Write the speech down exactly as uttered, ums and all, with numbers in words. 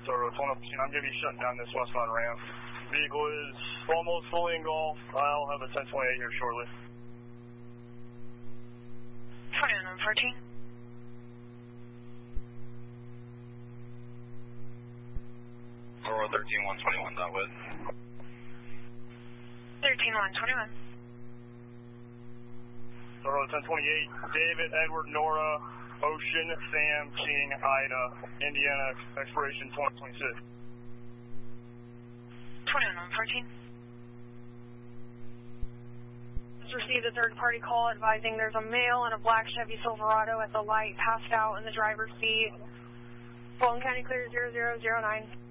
Road twenty, I'm going to be shutting down this westbound ramp. Vehicle is almost fully engulfed. I'll have a ten twenty-eight here shortly. twenty-one fourteen. Road thirteen one twenty-one, dot with. thirteen one twenty-one. Road ten twenty-eight, David, Edward, Nora, Ocean, Sam, King, Ida, Indiana, expiration twenty twenty-six. twenty-one fourteen. Just received a third-party call advising there's a male in a black Chevy Silverado at the light, passed out in the driver's seat. Fulton County clear zero zero zero nine.